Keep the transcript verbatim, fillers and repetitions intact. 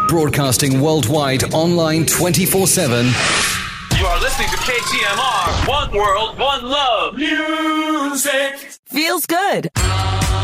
Broadcasting worldwide, online twenty-four seven. You are listening to K T M R. One world, one love. Music feels good.